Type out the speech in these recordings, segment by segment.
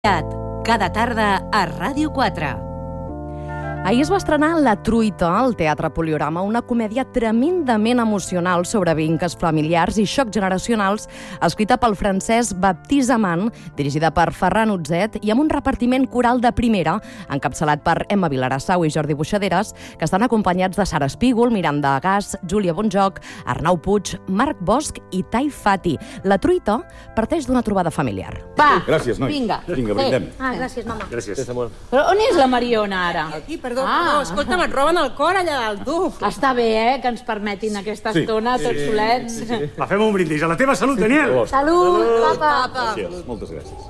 Cada tarda a Ràdio 4. Ahir es va estrenar La Truita al Teatre Poliorama, una comèdia tremendament emocional sobre vincles familiars i xocs generacionals, escrita pel francès Baptiste Amand, dirigida per Ferran Utzet i amb un repartiment coral de primera, encapçalat per Emma Vilarassau i Jordi Buixaderes, que estan acompanyats de Sara Espígol, Miranda Gas, Júlia Bonjoc, Arnau Puig, Marc Bosch i Tai Fati. La Truita parteix d'una trobada familiar. Va, gràcies, nois. vinga. Vinga, brindem. Gràcies, mama. Gràcies. Però on és la Mariona, ara? Aquí, perdó, escolta'm, et roben el cor allà dalt, tu. Està bé, que ens permetin aquesta estona, tots solets. Va, fem un brindis. A la teva salut, Daniel. Salut, papa. Gràcies, moltes gràcies.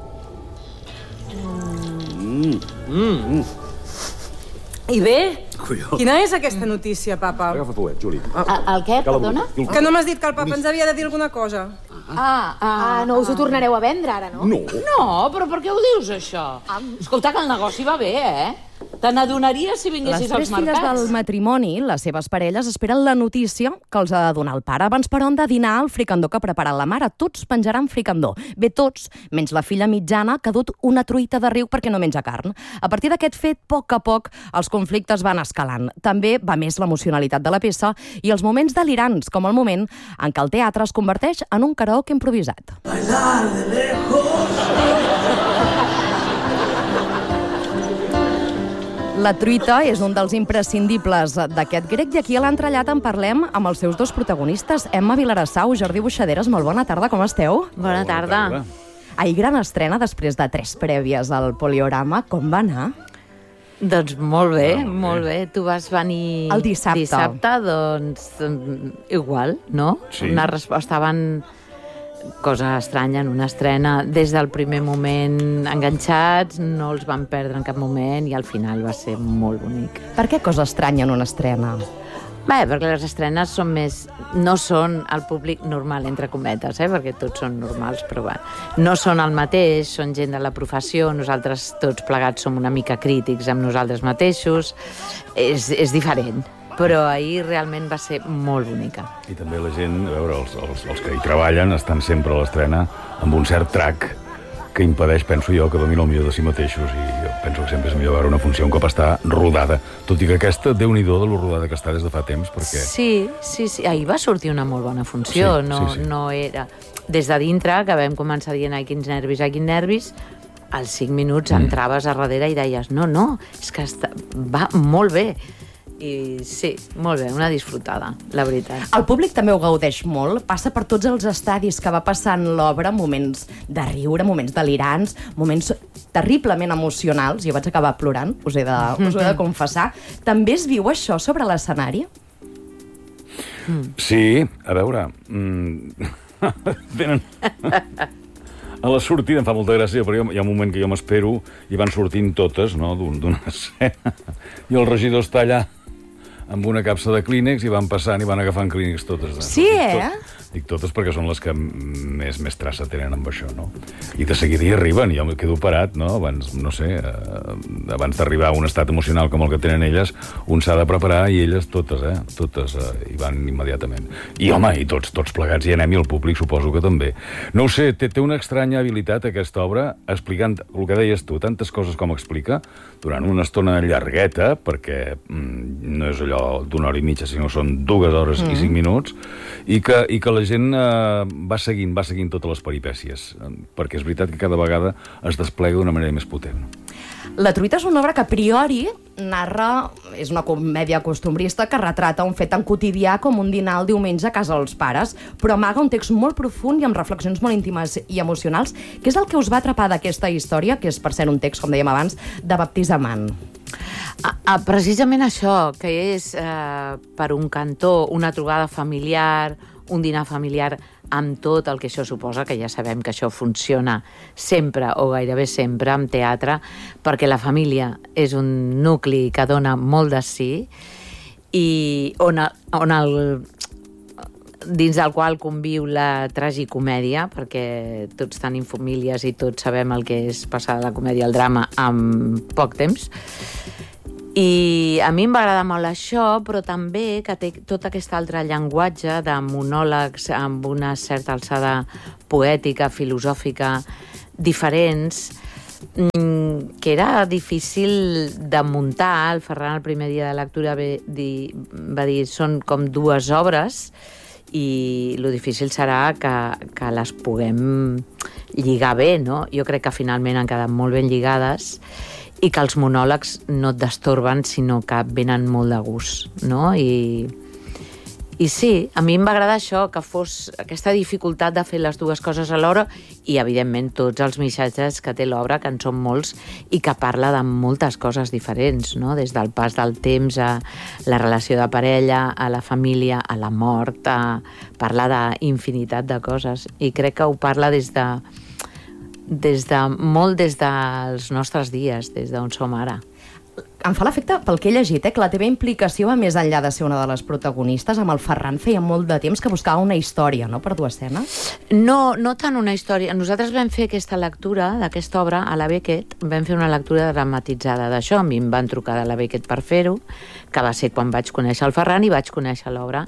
I bé, quina és aquesta notícia, papa? Agafa fuet, Juli. El què, perdona? Que no m'has dit que el papa ens havia de dir alguna cosa. No us ho tornareu a vendre, ara, no? No, però per què ho dius, això? Escolta, que el negoci va bé, Te n'adonaries si Les vinguessis tres als filles mercats? del matrimoni, les seves parelles, esperen la notícia que els ha de donar el pare. Abans, però, han de dinar al fricandó que ha preparat la mare. Tots penjaran fricandó. Bé, tots, menys la filla mitjana, que ha dut una truita de riu perquè no menja carn. A partir d'aquest fet, a poc, els conflictes van escalant. També va més l'emocionalitat de la peça i els moments delirants, com el moment en què el teatre es converteix en un karaoke improvisat. La Truita és un dels imprescindibles d'aquest grec i aquí a l'entrellat en parlem amb els seus dos protagonistes, Emma Vilarassau i Jordi Buixaderes. Molt bona tarda, com esteu? Bona tarda. Ahir gran estrena després de 3 prèvies al Poliorama. Com va anar? Doncs molt bé, molt bé. Tu vas venir... El dissabte. Dissabte, doncs, igual, no? Sí. Una resposta van... Cosa estranya en una estrena. Des del primer moment enganxats, no els vam perdre en cap moment i al final va ser molt bonic. Per què cosa estranya en una estrena? Bé, perquè les estrenes són més... No són el públic normal, entre cometes, perquè tots són normals, però bé. No són el mateix, són gent de la professió, nosaltres tots plegats som una mica crítics amb nosaltres mateixos. És diferent. Però ahir realment va ser molt bonica. I també la gent, a veure, els que hi treballen estan sempre a l'estrena amb un cert trac que impedeix, penso jo, que donin el millor de si mateixos i jo penso que sempre és millor veure una funció un cop està rodada. Tot i que aquesta, Déu-n'hi-do de lo rodada que està des de fa temps, perquè... Sí. Ahir va sortir una molt bona funció. Sí. No era... Des de dintre, que vam començar dient ai, quins nervis, als 5 minuts entraves a darrere i deies no, és que va molt bé. I sí, molt bé, una disfrutada, la veritat. El públic també ho gaudeix molt, passa per tots els estadis que va passant l'obra, moments de riure, moments delirants, moments terriblement emocionals. Jo vaig acabar plorant, us ho he de confessar. També es viu això sobre l'escenari? Sí, a veure... Tenen... A la sortida em fa molta gràcia, però hi ha un moment que jo m'espero i van sortint totes, no?, d'una escena. I el regidor està allà amb una capsa de clínex i van passant i van agafant clínex totes. Sí, Dic totes perquè són les que més traça tenen amb això, no? I de seguida hi arriben, jo em quedo parat, no? Abans, no sé, abans d'arribar a un estat emocional com el que tenen elles, un s'ha de preparar i elles totes hi van immediatament. I home, i tots plegats hi anem i el públic suposo que també. No ho sé, té una estranya habilitat aquesta obra, explicant el que deies tu, tantes coses com explica, durant una estona llargueta, perquè no és allò d'una hora i mitja, sinó són 2 hores i 5 minuts, i que la gent va seguint totes les peripècies, perquè és veritat que cada vegada es desplega d'una manera més potent. La Truita és una obra que a priori narra, és una comèdia costumbrista que retrata un fet tan quotidià com un dinar el diumenge a casa dels pares, però amaga un text molt profund i amb reflexions molt íntimes i emocionals. Què és el que us va atrapar d'aquesta història, que és, per ser un text, com dèiem abans, de Baptiste Amand? Precisament això, que és per un cantó una trobada familiar, un dinar familiar amb tot el que això suposa, que ja sabem que això funciona sempre o gairebé sempre en teatre, perquè la família és un nucli que dona molt de sí i dins del qual conviu la tragicomèdia, perquè tots tenim famílies i tots sabem el que és passar de la comèdia al drama en poc temps. I a mi em va agradar molt això, però també que té tot aquest altre llenguatge de monòlegs amb una certa alçada poètica, filosòfica, diferents, que era difícil de muntar. El Ferran, el primer dia de lectura, va dir són com 2 obres i lo difícil serà que les puguem lligar bé, no? Jo crec que finalment han quedat molt ben lligades i que els monòlegs no et destorben, sinó que venen molt de gust, no? I sí, a mi em va agradar això, que fos aquesta dificultat de fer les 2 coses alhora i, evidentment, tots els missatges que té l'obra, que en són molts, i que parla de moltes coses diferents, no? Des del pas del temps a la relació de parella, a la família, a la mort, parla d'infinitat de coses. I crec que ho parla des dels nostres dies, des d'on som ara. Em fa l'efecte, pel que he llegit, que la teva implicació va més enllà de ser una de les protagonistes. Amb el Ferran feia molt de temps que buscava una història, no?, per dur escena. No tant una història. Nosaltres vam fer aquesta lectura d'aquesta obra a la Beckett, vam fer una lectura dramatitzada d'això. A mi em van trucar de la Beckett per fer-ho, que va ser quan vaig conèixer el Ferran i vaig conèixer l'obra.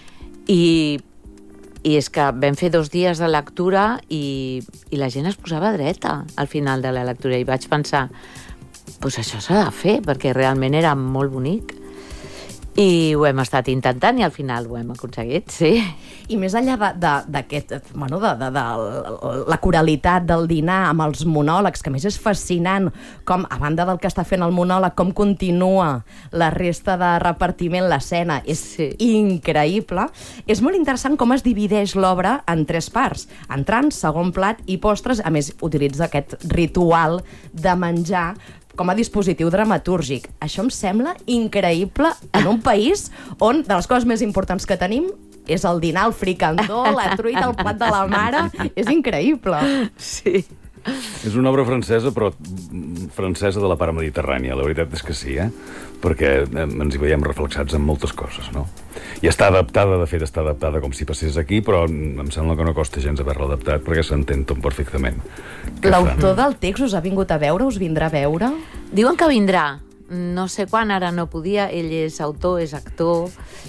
I és que vam fer 2 dies de lectura i la gent es posava dreta al final de la lectura i vaig pensar, doncs això s'ha de fer, perquè realment era molt bonic. I ho hem estat intentant i al final ho hem aconseguit, sí. I més enllà d'aquest, bueno, de la coralitat del dinar amb els monòlegs, que a més és fascinant com, a banda del que està fent el monòleg, com continua la resta de repartiment, l'escena, és increïble. És molt interessant com es divideix l'obra en 3 parts, entrant, segon plat i postres. A més, utilitza aquest ritual de menjar com a dispositiu dramatúrgic. Això em sembla increïble en un país on de les coses més importants que tenim és el dinar, el fricandó, la truita, el plat de la mare. És increïble. Sí. És una obra francesa, però francesa de la part mediterrània. La veritat és que sí, perquè ens hi veiem reflexats en moltes coses, no? I està adaptada, de fet, està adaptada com si passés aquí, però em sembla que no costa gens haver-la adaptat perquè s'entén tot perfectament. L'autor del text us ha vingut a veure? Us vindrà a veure? Diuen que vindrà. No sé quan, ara no podia. Ell és autor, és actor,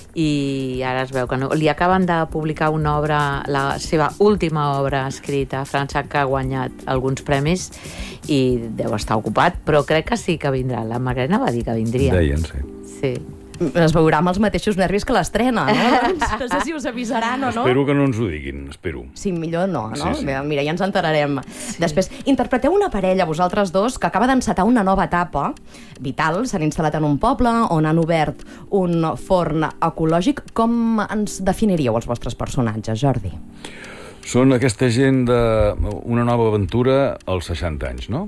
i ara es veu que no. Li acaben de publicar una obra, la seva última obra escrita a França, que ha guanyat alguns premis i deu estar ocupat, però crec que sí que vindrà. La Magrena va dir que vindria. Deien, sí. Sí. Es veurà amb els mateixos nervis que l'estrena, no? No sé si us avisaran o no. Espero que no ens ho diguin, espero. Sí, millor no, no? Sí. Mira, ja ens enterarem. Sí. Després, interpreteu una parella, vosaltres dos, que acaba d'encetar una nova etapa vital. S'han instal·lat en un poble on han obert un forn ecològic. Com ens definiríeu els vostres personatges, Jordi? Són aquesta gent d'una nova aventura als 60 anys, no?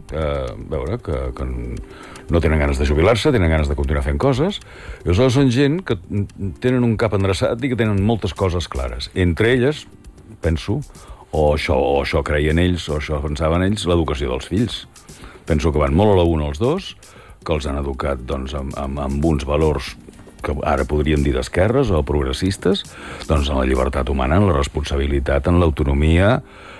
Que no tenen ganes de jubilar-se, tenen ganes de continuar fent coses. I aleshores són gent que tenen un cap endreçat i que tenen moltes coses clares. Entre elles, penso, o això creien ells, o això pensaven ells, l'educació dels fills. Penso que van molt a la una els dos, que els han educat doncs, amb uns valors que ara podríem dir d'esquerres o progressistes, doncs en la llibertat humana, en la responsabilitat, en l'autonomia,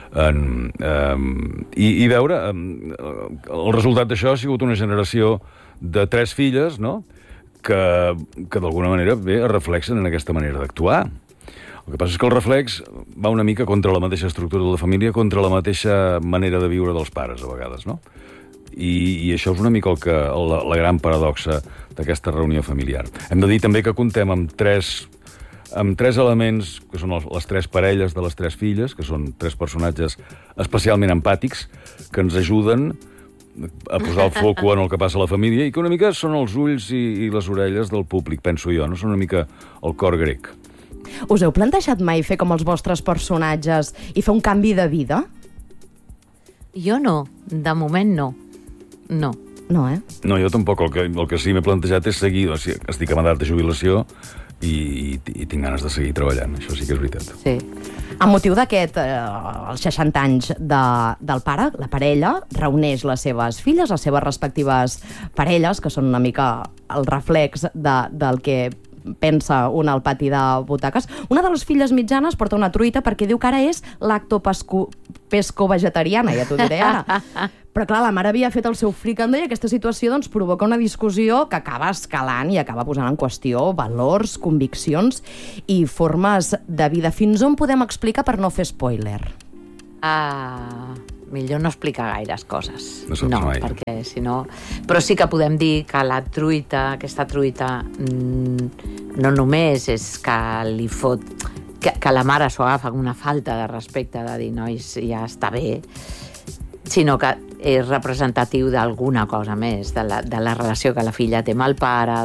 i veure, el resultat d'això ha sigut una generació de 3 filles, no?, que d'alguna manera es reflexen en aquesta manera d'actuar. El que passa és que el reflex va una mica contra la mateixa estructura de la família, contra la mateixa manera de viure dels pares, a vegades, no? I això és una mica la gran paradoxa d'aquesta reunió familiar. Hem de dir també que comptem amb tres elements, que són les 3 parelles de les 3 filles, que són 3 personatges especialment empàtics, que ens ajuden a posar el foco en el que passa a la família i que una mica són els ulls i les orelles del públic, penso jo, no? Són una mica el cor grec. Us heu plantejat mai fer com els vostres personatges i fer un canvi de vida? Jo no, de moment no. No. No, No, jo tampoc. El que sí m'he plantejat és seguir. O sigui, estic en edat de jubilació i tinc ganes de seguir treballant. Això sí que és veritat. Sí. Amb motiu d'aquest, els 60 anys del pare, la parella reuneix les seves filles, les seves respectives parelles, que són una mica el reflex del que pensa un al pati de butaques. Una de les filles mitjanes porta una truita perquè diu que ara és lactopesco-vegetariana, ja t'ho diré ara. Però clar, la mare havia fet el seu fricandó i aquesta situació doncs, provoca una discussió que acaba escalant i acaba posant en qüestió valors, conviccions i formes de vida. Fins on podem explicar per no fer spoiler? millor no explicar gaires coses. No saps mai. Perquè si no... Però sí que podem dir que la truita, aquesta truita, no només és que li fot... Que la mare s'ho agafa com una falta de respecte, de dir, nois, ja està bé, sinó que és representatiu d'alguna cosa més, de la relació que la filla té amb el pare,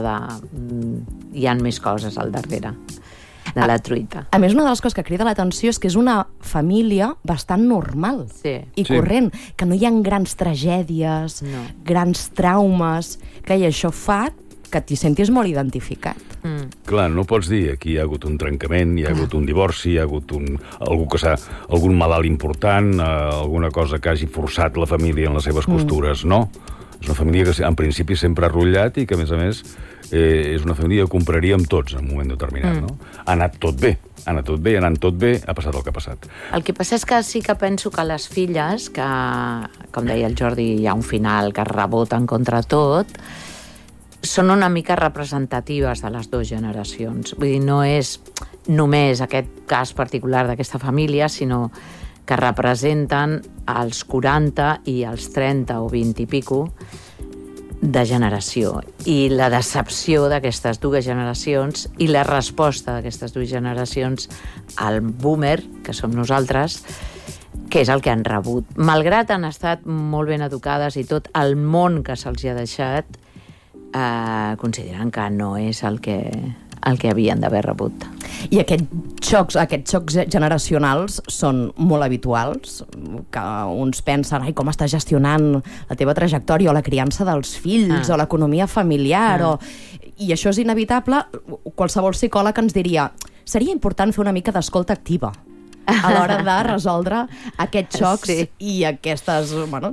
hi ha més coses al darrere de la truita. A més, una de les coses que crida l'atenció és que és una família bastant normal i corrent, que no hi ha grans tragèdies, grans traumes, i això fa que t'hi sentis molt identificat. Clar, no pots dir aquí hi ha hagut un trencament, hi ha hagut un divorci, hi ha hagut algun malalt important, alguna cosa que hagi forçat la família en les seves costures, no. És una família que en principi sempre ha rotllat i que, a més, és una família que compraríem tots en un moment determinat, no? Ha anat tot bé, anant tot bé, ha passat el que ha passat. El que passa és que sí que penso que les filles, que, com deia el Jordi, hi ha un final que reboten contra tot, són una mica representatives de les dues generacions. Vull dir, no és només aquest cas particular d'aquesta família, sinó que representen els 40 i els 30 o 20 i pico de generació. I la decepció d'aquestes dues generacions i la resposta d'aquestes dues generacions al boomer, que som nosaltres, que és el que han rebut. Malgrat han estat molt ben educades i tot el món que se'ls ha deixat, consideren que no és el que havien d'haver rebut. I aquests xocs generacionals són molt habituals, que uns pensen, ai, com estàs gestionant la teva trajectòria o la criança dels fills o l'economia familiar, i això és inevitable. Qualsevol psicòleg ens diria, seria important fer una mica d'escolta activa a l'hora de resoldre aquests xocs i aquestes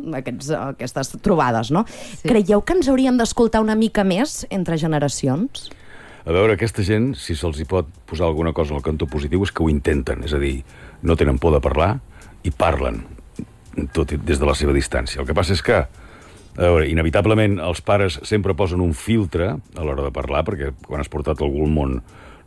trobades, no? Creieu que ens hauríem d'escoltar una mica més entre generacions? A veure, aquesta gent, si se'ls hi pot posar alguna cosa al cantó positiu, és que ho intenten. És a dir, no tenen por de parlar i parlen, tot des de la seva distància. El que passa és que, a veure, inevitablement, els pares sempre posen un filtre a l'hora de parlar, perquè quan has portat algú al món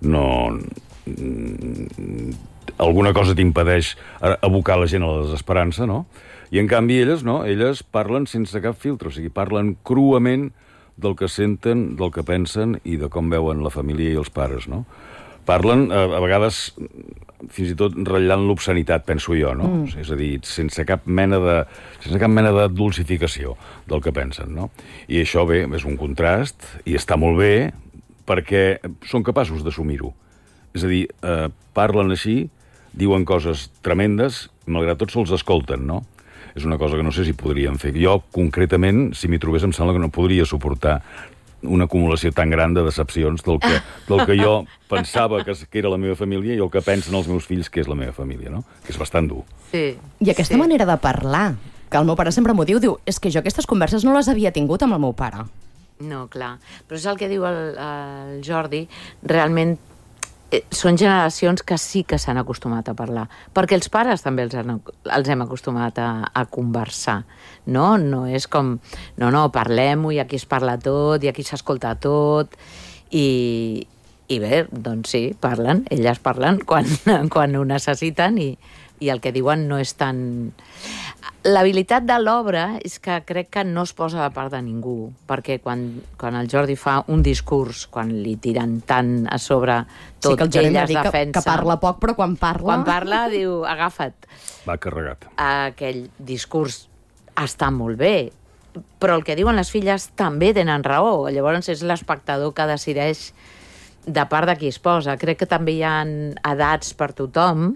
alguna cosa t'impedeix abocar la gent a la desesperança, no? I en canvi elles no, elles parlen sense cap filtre, o sigui, parlen cruament del que senten, del que pensen i de com veuen la família i els pares, no? Parlen, a vegades, fins i tot ratllant l'obscenitat, penso jo, no? És a dir, sense cap mena de dulcificació del que pensen, no? I això, bé, és un contrast i està molt bé perquè són capaços d'assumir-ho. És a dir, parlen així, diuen coses tremendes, malgrat tot se'ls escolten, no? És una cosa que no sé si podríem fer. Jo, concretament, si m'hi trobés, em sembla que no podria suportar una acumulació tan gran de decepcions del que jo pensava que era la meva família i el que pensen els meus fills que és la meva família, no? Que és bastant dur. I aquesta manera de parlar, que el meu pare sempre m'ho diu, és que jo aquestes converses no les havia tingut amb el meu pare. No, clar. Però és el que diu el Jordi, realment són generacions que sí que s'han acostumat a parlar, perquè els pares també els hem acostumat a conversar, no? No és com, no, parlem-ho i aquí es parla tot, i aquí s'escolta tot, i bé, doncs sí, parlen, elles parlen quan ho necessiten i el que diuen no és tan... L'habilitat de l'obra és que crec que no es posa de part de ningú, perquè quan el Jordi fa un discurs, quan li tiren tant a sobre tot, sí, que ella es defensa... Que parla poc, però quan parla... Quan parla, diu, agafa't. Va carregat. Aquell discurs està molt bé, però el que diuen les filles també tenen raó. Llavors és l'espectador que decideix de part de qui es posa. Crec que també hi ha edats per tothom.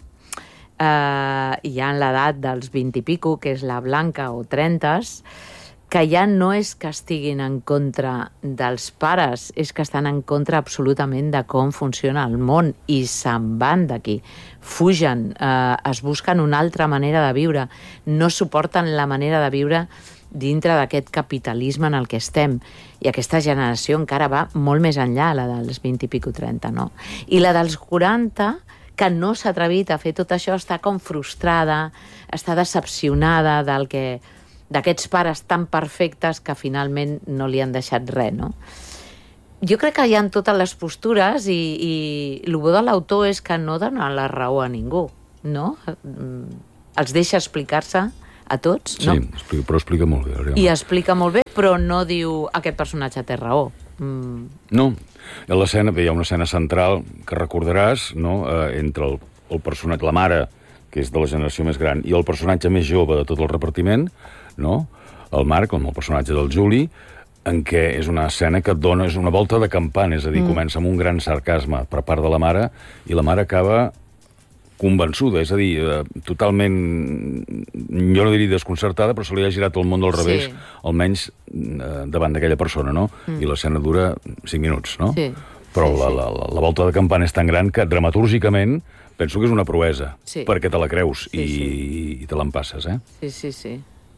Hi ha l'edat dels 20 i pico, que és la blanca, o 30s, que ja no és que estiguin en contra dels pares, és que estan en contra absolutament de com funciona el món i se'n van d'aquí. Fugen, es busquen una altra manera de viure, no suporten la manera de viure dintre d'aquest capitalisme en el que estem. I aquesta generació encara va molt més enllà, la dels 20 i pico 30, no? I la dels 40... que no s'ha atrevit a fer tot això, està com frustrada, està decepcionada d'aquests pares tan perfectes que finalment no li han deixat res, no? Jo crec que hi ha totes les postures i el bo de l'autor és que no dona la raó a ningú, no? Els deixa explicar-se, a tots, no? Sí, però explica molt bé. I explica molt bé, però no diu aquest personatge té raó. No, hi ha una escena central que recordaràs, no? Entre el personatge, la mare, que és de la generació més gran, i el personatge més jove de tot el repartiment, no? El Marc, amb el personatge del Juli, en què és una escena que et dona, és una volta de campana, és a dir, comença amb un gran sarcasme per part de la mare, i la mare acaba convençuda, és a dir, totalment, jo no diria desconcertada, però se li ha girat el món del revés, almenys davant d'aquella persona, no? I l'escena dura 5 minuts, no? Sí. Però la volta de campana és tan gran que dramatúrgicament penso que és una proesa, perquè te la creus i te l'empasses, eh? Sí.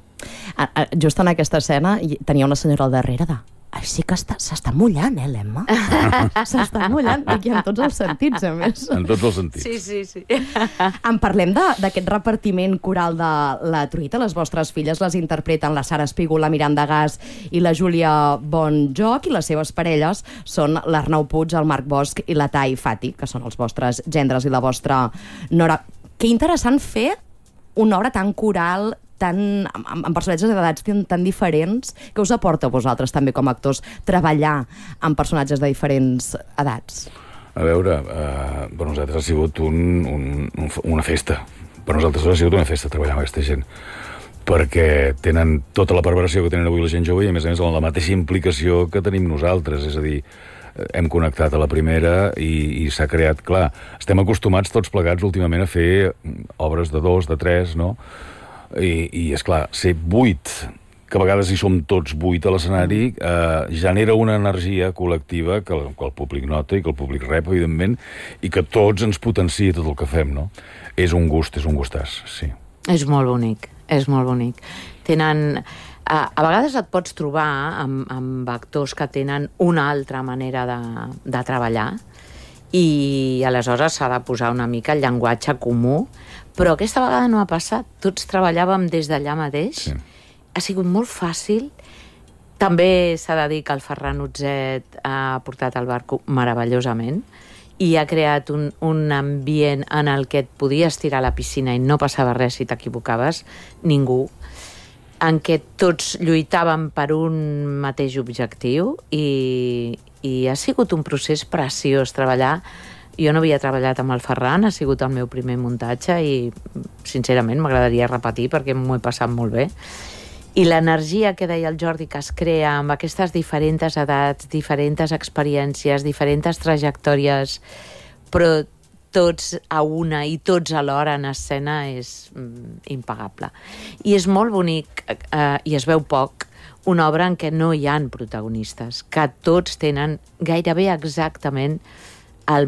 Just en aquesta escena tenia una senyora al darrere de... Sí que s'està mullant, l'Emma? S'està mullant, i en tots els sentits, a més. En tots els sentits. Sí. En parlem d'aquest repartiment coral de La Truita. Les vostres filles les interpreten la Sara Espígol, la Miranda Gas i la Júlia Bonjoc, i les seves parelles són l'Arnau Puig, el Marc Bosch i la Tai Fati, que són els vostres gendres i la vostra nora. Que interessant fer una obra tan coral, amb personatges d'edats tan diferents. Que us aporta a vosaltres també com a actors treballar amb personatges de diferents edats? A veure, per nosaltres ha sigut una festa. Per nosaltres ha sigut una festa treballar amb aquesta gent, perquè tenen tota la preparació que tenen avui la gent jove i a més la mateixa implicació que tenim nosaltres, és a dir, hem connectat a la primera i s'ha creat, clar, estem acostumats tots plegats últimament a fer obres de 2, de 3, no? I esclar, ser 8, que a vegades hi som tots 8 a l'escenari, genera una energia col·lectiva que el públic nota i que el públic rep, evidentment, i que tots ens potencia tot el que fem, no? És un gustàs, sí. És molt bonic. Tenen... A vegades et pots trobar amb actors que tenen una altra manera de treballar, i aleshores s'ha de posar una mica el llenguatge comú, però aquesta vegada no ha passat. Tots treballàvem des d'allà mateix. Sí. Ha sigut molt fàcil. També s'ha de dir que el Ferran Utzet ha portat el barco meravellosament i ha creat un ambient en el que et podies tirar a la piscina i no passava res si t'equivocaves, ningú, en què tots lluitàvem per un mateix objectiu, i ha sigut un procés preciós treballar. Jo no havia treballat amb el Ferran, ha sigut el meu primer muntatge i, sincerament, m'agradaria repetir perquè m'ho he passat molt bé. I l'energia que deia el Jordi que es crea amb aquestes diferents edats, diferents experiències, diferents trajectòries, però tots a una i tots alhora en escena és impagable. I és molt bonic, i es veu poc, una obra en què no hi ha protagonistes, que tots tenen gairebé exactament la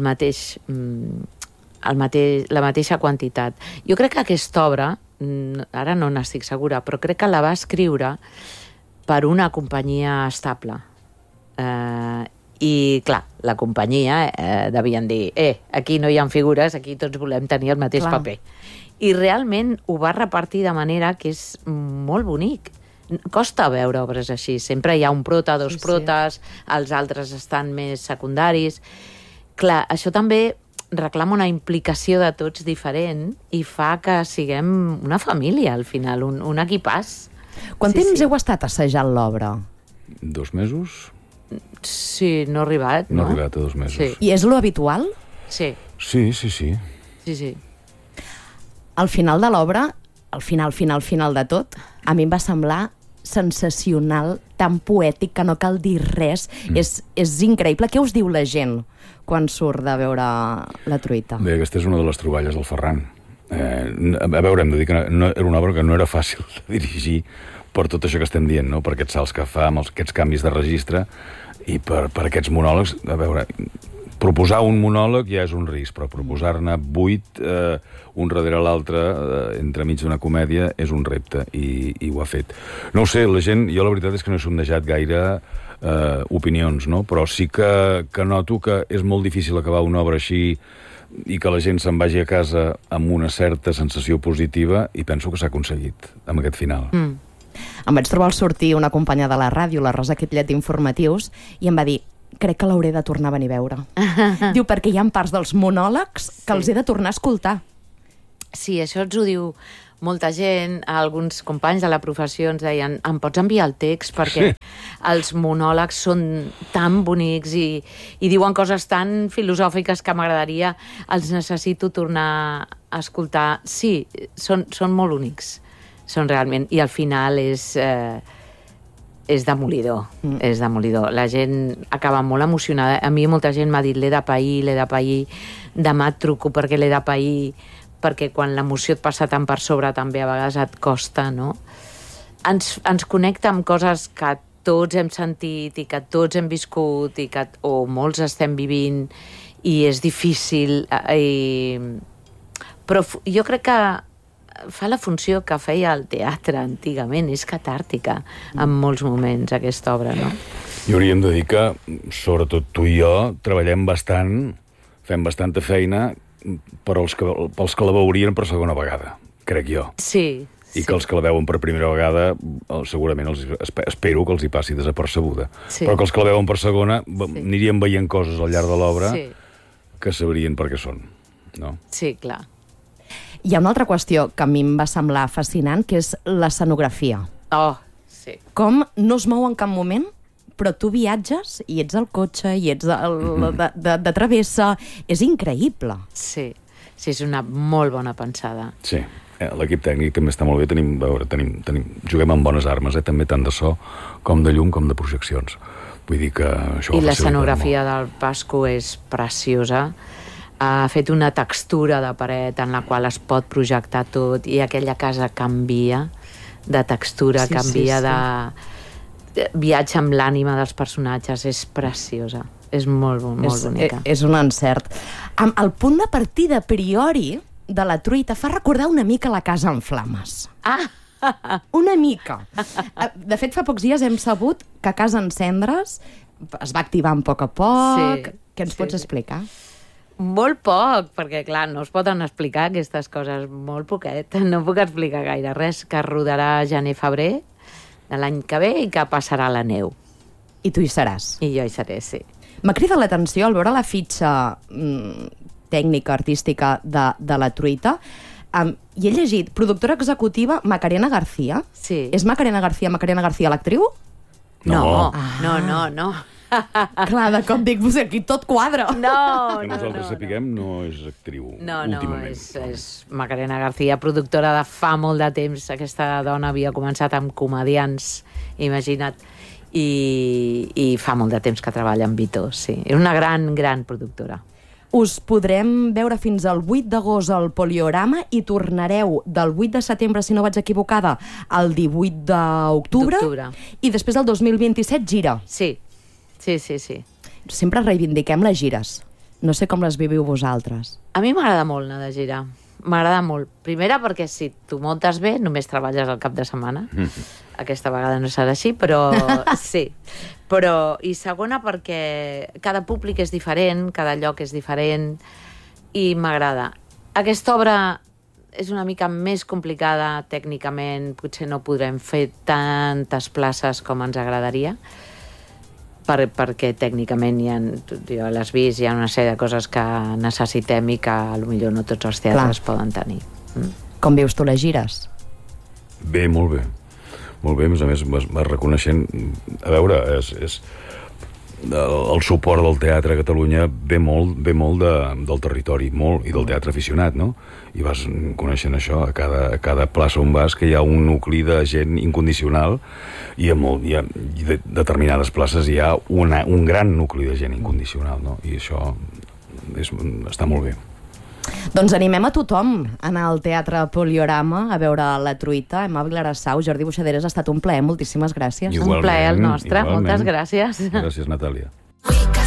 mateixa quantitat. Jo crec que aquesta obra, ara no n'estic segura, però crec que la va escriure per una companyia estable. I, clar, la companyia devien dir aquí no hi ha figures, aquí tots volem tenir el mateix paper. I realment ho va repartir de manera que és molt bonic. Costa veure obres així. Sempre hi ha un prota, dos protes, els altres estan més secundaris. Clar, això també reclama una implicació de tots diferent i fa que siguem una família, al final, un equipàs. Quant temps heu estat assajant l'obra? 2 mesos? Sí, no ha arribat, no? No ha arribat a 2 mesos. Sí. I és lo habitual? Sí. Sí. Al final de l'obra, al final de tot, a mi em va semblar sensacional, tan poètic que no cal dir res. És increïble. Què us diu la gent quan surt de veure La Truita? Bé, aquesta és una de les troballes del Ferran. A veure, hem de dir que era una obra que no era fàcil de dirigir per tot això que estem dient, no? Per aquests salts que fa, amb aquests canvis de registre i per aquests monòlegs. A veure, proposar un monòleg ja és un risc, però proposar-ne 8, un darrere l'altre, entremig d'una comèdia, és un repte, i ho ha fet. No ho sé, la gent, jo la veritat és que no he sondejat gaire opinions, no? Però sí que noto que és molt difícil acabar una obra així i que la gent se'n vagi a casa amb una certa sensació positiva, i penso que s'ha aconseguit amb aquest final. Em vaig trobar al sortir una companya de la ràdio, la Rosa Quitlet d'Informatius, i em va dir: crec que l'hauré de tornar a venir a veure. Diu, perquè hi ha parts dels monòlegs que els he de tornar a escoltar. Sí, això ens ho diu molta gent, alguns companys de la professió ens deien em pots enviar el text perquè els monòlegs són tan bonics i diuen coses tan filosòfiques que m'agradaria, els necessito tornar a escoltar. Sí, són molt únics, són realment, i al final és demolidor, és demolidor. La gent acaba molt emocionada. A mi molta gent m'ha dit l'he de pair, demà et truco perquè l'he de pair, perquè quan l'emoció et passa tant per sobre també a vegades et costa, no? Ens connecta amb coses que tots hem sentit i que tots hem viscut o molts estem vivint i és difícil. Però jo crec que fa la funció que feia el teatre antigament, és catàrtica en molts moments aquesta obra, no? I hauríem de dir que, sobretot tu i jo, treballem bastant, fem bastanta feina pels que la veurien per segona vegada, crec jo. Sí. I que els que la veuen per primera vegada segurament espero que els hi passi desapercebuda. Sí. Però que els que la veuen per segona anirien veient coses al llarg de l'obra que sabrien per què són, no? Sí, clar. Hi ha una altra qüestió que a mi em va semblar fascinant, que és l'escenografia. Oh, sí. Com no es mou en cap moment, però tu viatges i ets al cotxe i ets de travessa. És increïble. Sí, és una molt bona pensada. Sí, l'equip tècnic també està molt bé. Juguem amb bones armes, també tant de so com de llum com de projeccions. Vull dir que això... I l'escenografia del Pasco és preciosa. Ha fet una textura de paret en la qual es pot projectar tot i aquella casa canvia de textura, canvia de viatge amb l'ànima dels personatges. És preciosa, és molt bonica. És un encert. El punt de partida a priori de La truita fa recordar una mica La casa en flames. Una mica. De fet, fa pocs dies hem sabut que Casa en cendres es va activar a poc a poc. Què ens pots explicar? Molt poc, perquè clar, no es poden explicar aquestes coses, molt poquet. No puc explicar gaire res, que rodarà gener-febrer de l'any que ve i que passarà a la neu. I tu hi seràs? I jo hi seré, sí. M'ha cridat l'atenció al veure la fitxa tècnica, artística de La truita. I he llegit productora executiva Macarena García. Sí. És Macarena García l'actriu? No. Clar, de cop dic, aquí tot quadra. No. Que nosaltres sapiguem, no és actriu, últimament. És Macarena García, productora de fa molt de temps. Aquesta dona havia començat amb comediants, imagina't, i fa molt de temps que treballa amb Vito, sí. És una gran productora. Us podrem veure fins al 8 d'agost al Poliorama i tornareu del 8 de setembre, si no vaig equivocada, al 18 d'octubre. I després del 2027 gira. Sí. Sempre reivindiquem les gires. No sé com les viviu vosaltres. A mi m'agrada molt anar de gira. M'agrada molt. Primera perquè si tu muntes bé, només treballes el cap de setmana. Aquesta vegada no serà així, però sí. I segona perquè cada públic és diferent, cada lloc és diferent i m'agrada. Aquesta obra és una mica més complicada tècnicament, potser no podrem fer tantes places com ens agradaria, perquè tècnicament jo l'has vist, hi ha una sèrie de coses que necessitem i que potser no tots els teatres poden tenir. Com vius tu les gires? Bé, molt bé. Molt bé, a més vas reconeixent... A veure, el suport del teatre a Catalunya ve molt del territori, molt, i del teatre aficionat, no? I vas coneixent això, a cada plaça on vas, que hi ha un nucli de gent incondicional, i a determinades places hi ha un gran nucli de gent incondicional, no? I això està molt bé. Doncs animem a tothom a anar al Teatre Poliorama a veure La truita. Emma Vilarassau, Jordi Buixaderes, ha estat un plaer. Moltíssimes gràcies. Igualment, un plaer el nostre. Moltes gràcies. Gràcies, Natàlia.